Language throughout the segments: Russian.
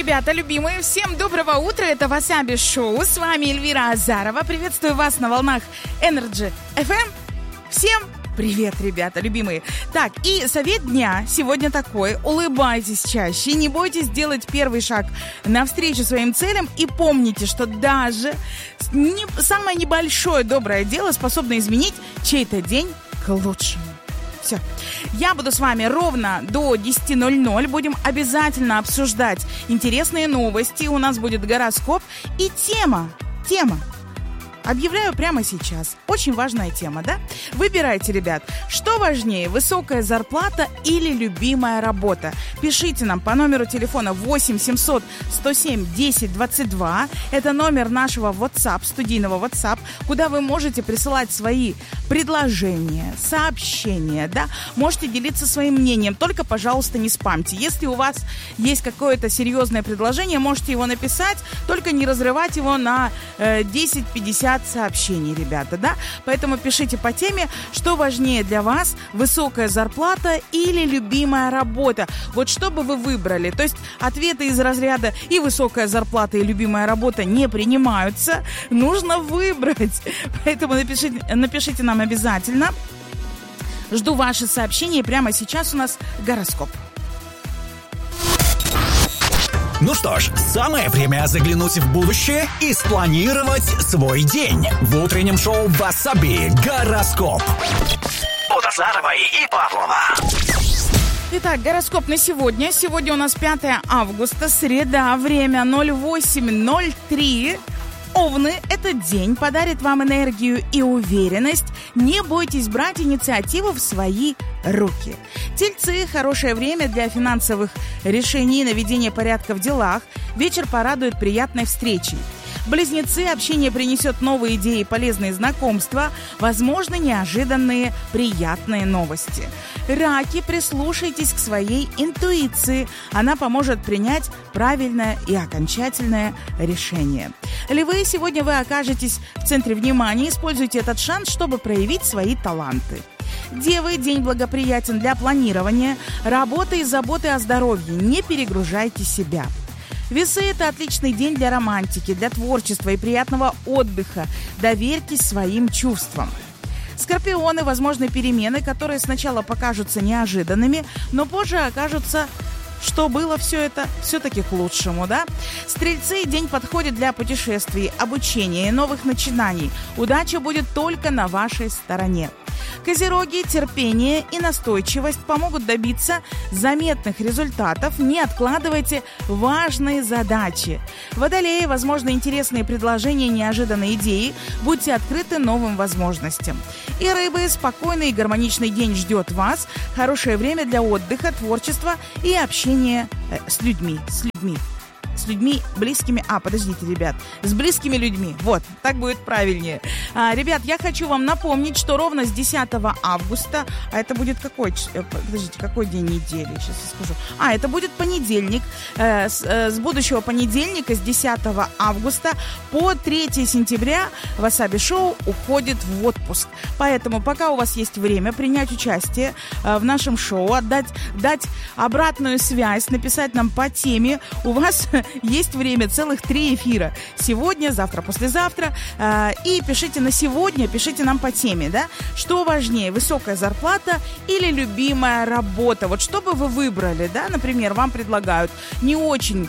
Ребята, любимые, всем доброго утра, это Васаби Шоу, с вами Эльвира Азарова, приветствую вас на волнах Energy FM, всем привет, ребята, любимые. Так, и совет дня сегодня такой, улыбайтесь чаще, не бойтесь делать первый шаг навстречу своим целям и помните, что даже самое небольшое доброе дело способно изменить чей-то день к лучшему. Все. Я буду с вами ровно до 10:00. Будем обязательно обсуждать интересные новости. У нас будет гороскоп и тема. Объявляю прямо сейчас. Очень важная тема, да? Выбирайте, ребят, что важнее, высокая зарплата или любимая работа? Пишите нам по номеру телефона 8 700 107 10 22. Это номер нашего WhatsApp, студийного WhatsApp, куда вы можете присылать свои предложения, сообщения, да? Можете делиться своим мнением, только, пожалуйста, не спамьте. Если у вас есть какое-то серьезное предложение, можете его написать, только не разрывать его на 10-50 сообщений, ребята, да? Поэтому пишите по теме, что важнее для вас, высокая зарплата или любимая работа. Вот что бы вы выбрали? То есть ответы из разряда и высокая зарплата, и любимая работа не принимаются. Нужно выбрать. Поэтому напишите нам обязательно. Жду ваши сообщения. И прямо сейчас у нас гороскоп. Ну что ж, самое время заглянуть в будущее и спланировать свой день. В утреннем шоу «Васаби» гороскоп. От Азаровой и Павлова. Итак, гороскоп на сегодня. Сегодня у нас 5 августа, среда, время 08:03. Овны, этот день подарит вам энергию и уверенность. Не бойтесь брать инициативу в свои руки. Тельцы, хорошее время для финансовых решений и наведения порядка в делах. Вечер порадует приятной встречей. Близнецы, общение принесет новые идеи, полезные знакомства, возможно, неожиданные приятные новости. Раки, прислушайтесь к своей интуиции. Она поможет принять правильное и окончательное решение. Львы, сегодня вы окажетесь в центре внимания. Используйте этот шанс, чтобы проявить свои таланты. Девы, день благоприятен для планирования, работы и заботы о здоровье. Не перегружайте себя. Весы – это отличный день для романтики, для творчества и приятного отдыха. Доверьтесь своим чувствам. Скорпионы, возможны перемены, которые сначала покажутся неожиданными, но позже окажутся, что было все это все-таки к лучшему, да? Стрельцы, день подходит для путешествий, обучения и новых начинаний. Удача будет только на вашей стороне. Козероги, терпение и настойчивость помогут добиться заметных результатов. Не откладывайте важные задачи. Водолеи, возможно, интересные предложения, неожиданные идеи. Будьте открыты новым возможностям. И рыбы, спокойный и гармоничный день ждет вас. Хорошее время для отдыха, творчества и общения с людьми. С людьми близкими. Подождите, ребят. С близкими людьми. Вот, так будет правильнее. Ребят, я хочу вам напомнить, что ровно с 10 августа, а это будет какой день недели? Сейчас я скажу. Это будет понедельник. С будущего понедельника, с 10 августа по 3 сентября Васаби Шоу уходит в отпуск. Поэтому, пока у вас есть время принять участие в нашем шоу, дать обратную связь, написать нам по теме, у вас есть время, целых 3 эфира. Сегодня, завтра, послезавтра. И пишите на сегодня, пишите нам по теме, да? Что важнее, высокая зарплата или любимая работа? Вот что бы вы выбрали, да? Например, вам предлагают не очень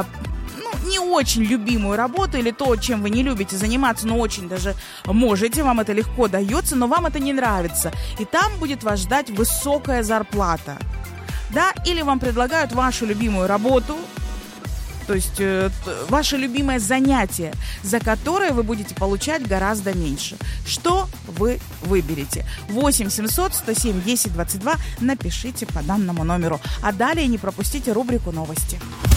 любимую работу или то, чем вы не любите заниматься, но очень даже можете, вам это легко дается, но вам это не нравится. И там будет вас ждать высокая зарплата. Да? Или вам предлагают вашу любимую работу, то есть ваше любимое занятие, за которое вы будете получать гораздо меньше. Что вы выберете? 8 700 107 10 22 напишите по данному номеру. А далее не пропустите рубрику «Новости».